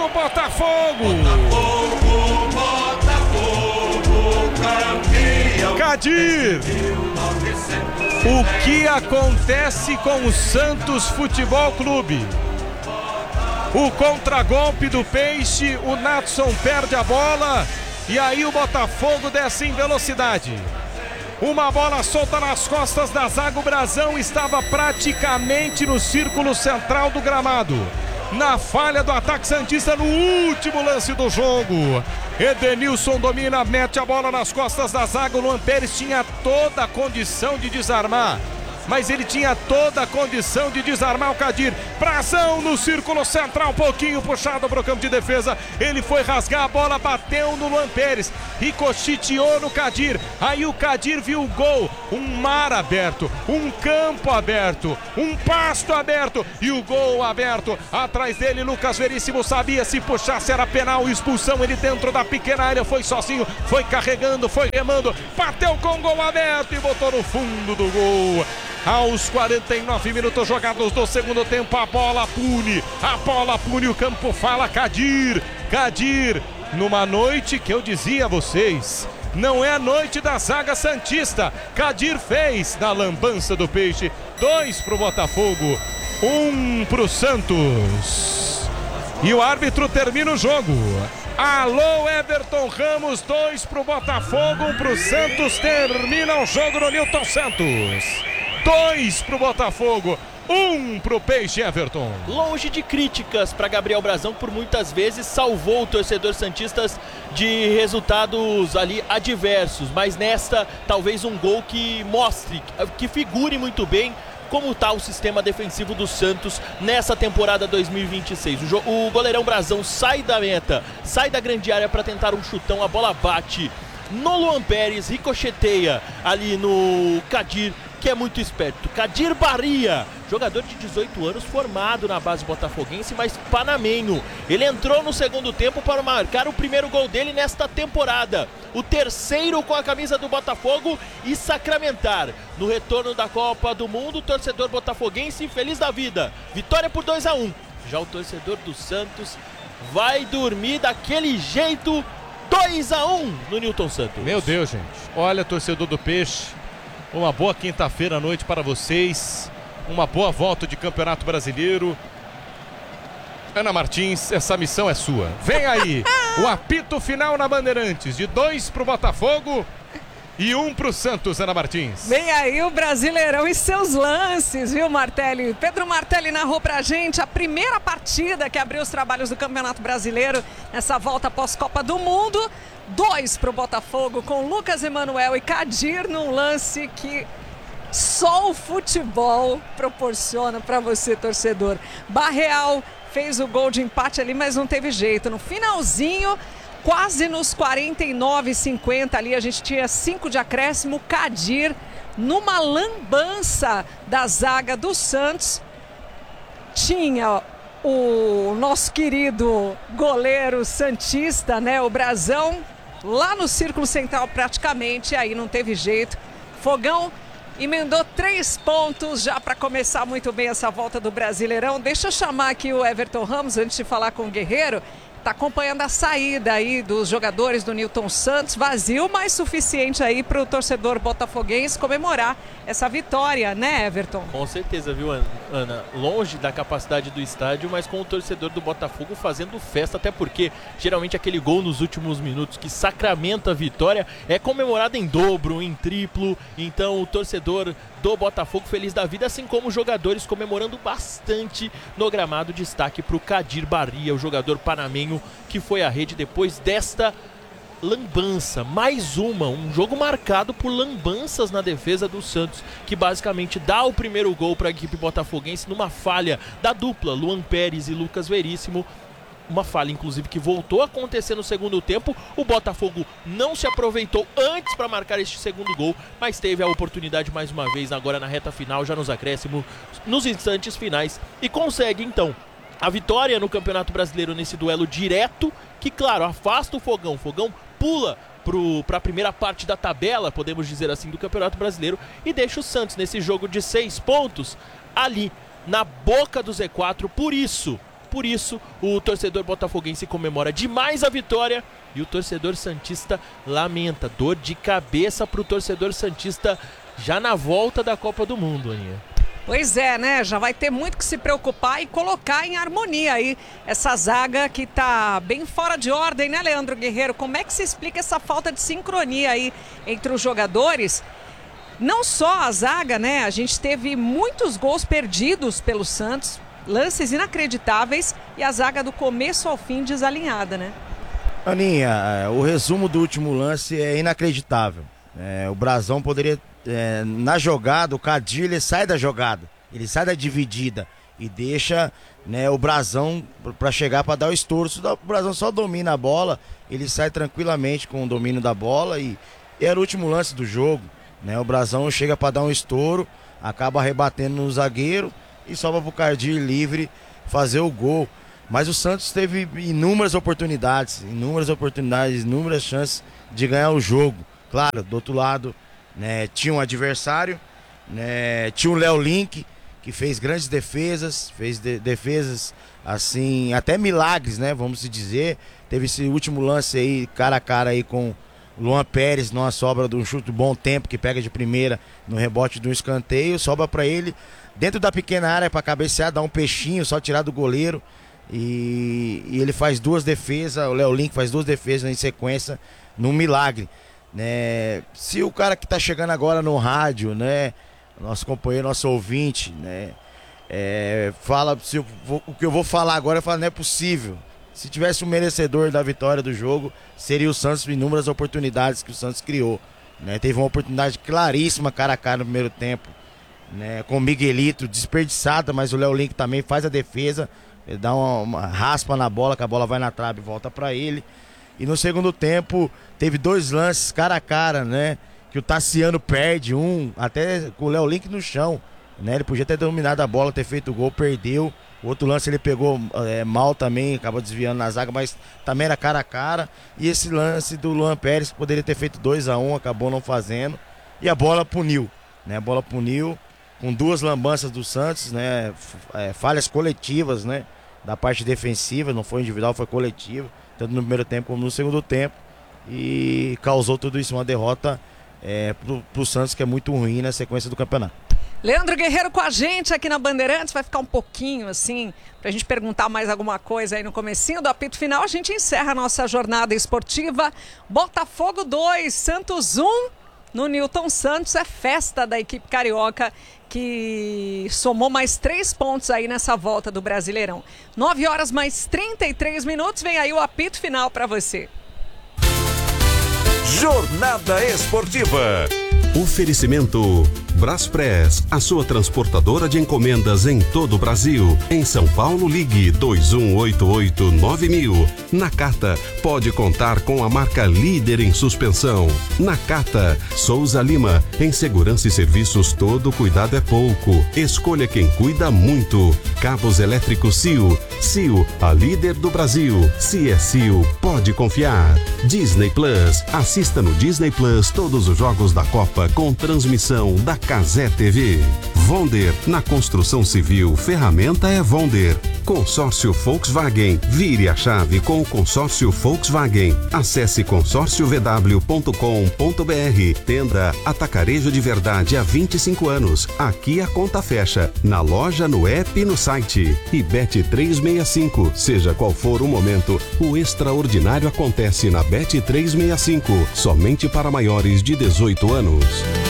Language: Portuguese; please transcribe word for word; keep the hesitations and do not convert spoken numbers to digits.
do Botafogo. Botafogo, Botafogo, campeão. Cadir, o que acontece com o Santos Futebol Clube? O contragolpe do Peixe, o Natson perde a bola e aí o Botafogo desce em velocidade. Uma bola solta nas costas da zaga, o Brazão estava praticamente no círculo central do gramado. Na falha do ataque santista no último lance do jogo. Edenilson domina, mete a bola nas costas da zaga. O Luan Pérez tinha toda a condição de desarmar, mas ele tinha toda a condição de desarmar o Cadir. Brazão no círculo central, um pouquinho puxado para o campo de defesa. Ele foi rasgar a bola, bateu no Luan Pérez, ricocheteou no Cadir. Aí o Cadir viu o gol, um mar aberto, um campo aberto, um pasto aberto e o gol aberto. Atrás dele, Lucas Veríssimo sabia, se puxasse era penal, expulsão. Ele dentro da pequena área, foi sozinho, foi carregando, foi remando, bateu com o gol aberto e botou no fundo do gol. Aos quarenta e nove minutos jogados do segundo tempo, a bola pune, a bola pune, o campo fala Cadir, Cadir, numa noite que eu dizia a vocês, não é a noite da zaga santista. Cadir fez na lambança do Peixe, dois pro Botafogo, um pro Santos. E o árbitro termina o jogo. Alô, Everton Ramos, dois pro Botafogo, um pro Santos, termina o jogo no Newton Santos. Dois pro Botafogo, um pro Peixe, Everton. Longe de críticas para Gabriel Brazão, por muitas vezes salvou o torcedor santistas de resultados ali adversos, mas nesta talvez um gol que mostre, que figure muito bem como está o sistema defensivo do Santos nessa temporada dois mil e vinte e seis. O, o goleirão Brazão sai da meta, sai da grande área para tentar um chutão, a bola bate no Luan Pérez, ricocheteia ali no Cadir, que é muito esperto. Cadir Barria, jogador de dezoito anos, formado na base botafoguense, mas panamenho. Ele entrou no segundo tempo para marcar o primeiro gol dele nesta temporada. O terceiro com a camisa do Botafogo e sacramentar. No retorno da Copa do Mundo, o torcedor botafoguense feliz da vida. Vitória por dois a um. Já o torcedor do Santos vai dormir daquele jeito, dois a um no Newton Santos. Meu Deus, gente. Olha, torcedor do Peixe, uma boa quinta-feira à noite para vocês. Uma boa volta de Campeonato Brasileiro. Ana Martins, essa missão é sua. Vem aí, o apito final na Bandeirantes, de dois pro Botafogo e um pro Santos, Ana Martins. Vem aí o Brasileirão e seus lances, viu, Martelli? Pedro Martelli narrou pra gente a primeira partida que abriu os trabalhos do Campeonato Brasileiro nessa volta pós-Copa do Mundo. Dois pro Botafogo, com Lucas Emanuel e Cadir, num lance que só o futebol proporciona para você, torcedor. Barreal fez o gol de empate ali, mas não teve jeito. No finalzinho, quase nos quarenta e nove, cinquenta ali, a gente tinha cinco de acréscimo. Cadir, numa lambança da zaga do Santos, tinha o nosso querido goleiro santista, né, o Brazão, lá no círculo central praticamente, aí não teve jeito. Fogão emendou três pontos já para começar muito bem essa volta do Brasileirão. Deixa eu chamar aqui o Everton Ramos antes de falar com o Guerreiro. Está acompanhando a saída aí dos jogadores do Newton Santos, vazio, mas suficiente aí para o torcedor botafoguense comemorar essa vitória, né, Everton? Com certeza, viu, Ana? Longe da capacidade do estádio, mas com o torcedor do Botafogo fazendo festa, até porque geralmente aquele gol nos últimos minutos que sacramenta a vitória é comemorado em dobro, em triplo. Então o torcedor do Botafogo feliz da vida, assim como os jogadores comemorando bastante no gramado. Destaque para o Cadir Barria, o jogador panamenho que foi à rede depois desta lambança. Mais uma, um jogo marcado por lambanças na defesa do Santos, que basicamente dá o primeiro gol para a equipe botafoguense numa falha da dupla Luan Pérez e Lucas Veríssimo. Uma falha, inclusive, que voltou a acontecer no segundo tempo. O Botafogo não se aproveitou antes para marcar este segundo gol, mas teve a oportunidade mais uma vez, agora na reta final, já nos acréscimos, nos instantes finais, e consegue, então, a vitória no Campeonato Brasileiro nesse duelo direto, que, claro, afasta o Fogão. O Fogão pula para a primeira parte da tabela, podemos dizer assim, do Campeonato Brasileiro, e deixa o Santos nesse jogo de seis pontos ali na boca do Z quatro. Por isso... por isso o torcedor botafoguense comemora demais a vitória e o torcedor santista lamenta. Dor de cabeça para o torcedor santista já na volta da Copa do Mundo, Aninha. Pois é, né? Já vai ter muito que se preocupar e colocar em harmonia aí essa zaga que tá bem fora de ordem, né, Leandro Guerreiro? Como é que se explica essa falta de sincronia aí entre os jogadores? Não só a zaga, né? A gente teve muitos gols perdidos pelo Santos, lances inacreditáveis e a zaga do começo ao fim desalinhada, né? Aninha, o resumo do último lance é inacreditável. É, o Brazão poderia... É, na jogada, o Kadir ele sai da jogada, ele sai da dividida e deixa, né, o Brazão para chegar para dar o estouro. Se o Brazão só domina a bola, ele sai tranquilamente com o domínio da bola e, e era o último lance do jogo, né? O Brazão chega para dar um estouro, acaba rebatendo no zagueiro e sobra para o Kadir livre fazer o gol. Mas o Santos teve inúmeras oportunidades, inúmeras oportunidades, inúmeras chances de ganhar o jogo. Claro, do outro lado, né, tinha um adversário, né, tinha o Léo Link, que fez grandes defesas, fez de, defesas assim, até milagres, né, vamos se dizer. Teve esse último lance aí, cara a cara aí com o Luan Pérez, numa sobra de um chute bom tempo, que pega de primeira no rebote de um escanteio, sobra para ele dentro da pequena área para cabecear, dar um peixinho, só tirar do goleiro. E, e ele faz duas defesas, o Léo Link faz duas defesas em sequência, num milagre. Né? Se o cara que tá chegando agora no rádio, né, nosso companheiro, nosso ouvinte, né, é, fala, se eu vou, o que eu vou falar agora, eu falo, não é possível. Se tivesse um merecedor da vitória do jogo, seria o Santos, inúmeras oportunidades que o Santos criou, né? Teve uma oportunidade claríssima cara a cara no primeiro tempo, né, com o Miguelito, desperdiçada, mas o Léo Link também faz a defesa, ele dá uma, uma raspa na bola, que a bola vai na trave e volta para ele. E no segundo tempo teve dois lances cara a cara, né? Que o Tassiano perde um, até com o Léo Link no chão, né? Ele podia ter dominado a bola, ter feito o gol, perdeu. O outro lance ele pegou é, mal também, acabou desviando na zaga, mas também era cara a cara. E esse lance do Luan Pérez poderia ter feito dois a um, acabou não fazendo. E a bola puniu, né? A bola puniu com duas lambanças do Santos, né? É, falhas coletivas, né? Da parte defensiva, não foi individual, foi coletivo, tanto no primeiro tempo como no segundo tempo, e causou tudo isso, uma derrota é, pro, pro Santos, que é muito ruim na sequência do campeonato. Leandro Guerreiro com a gente aqui na Bandeirantes, vai ficar um pouquinho assim, pra gente perguntar mais alguma coisa aí no comecinho do apito final. A gente encerra a nossa jornada esportiva. Botafogo dois, Santos um, no Newton Santos. É festa da equipe carioca, que somou mais três pontos aí nessa volta do Brasileirão. nove horas mais trinta e três minutos, vem aí o apito final para você. Jornada Esportiva. Oferecimento Braspress, a sua transportadora de encomendas em todo o Brasil. Em São Paulo, ligue dois um oito oito nove mil. Nakata, pode contar com a marca líder em suspensão. Nakata, Souza Lima, em segurança e serviços todo cuidado é pouco. Escolha quem cuida muito. Cabos elétricos C I O. C I O, a líder do Brasil. Se é C I O, pode confiar. Disney Plus, assista no Disney Plus todos os jogos da Copa com transmissão da Cazé T V. Vonder, na construção civil, ferramenta é Vonder. Consórcio Volkswagen, vire a chave com o consórcio Volkswagen. Acesse consórcio v w ponto com ponto b r. Tenda Atacarejo de Verdade há vinte e cinco anos. Aqui a conta fecha, na loja, no app e no site. E Bet trezentos e sessenta e cinco, seja qual for o momento, o extraordinário acontece na Bet trezentos e sessenta e cinco, somente para maiores de dezoito anos.